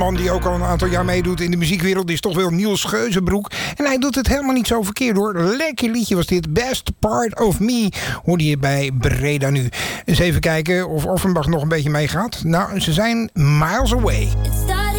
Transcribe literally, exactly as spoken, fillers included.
man die ook al een aantal jaar meedoet in de muziekwereld is toch wel Niels Geuzenbroek. En hij doet het helemaal niet zo verkeerd hoor. Lekker liedje was dit. Best Part of Me hoorde je bij Breda nu. Eens even kijken of Offenbach nog een beetje meegaat. Nou, ze zijn miles away.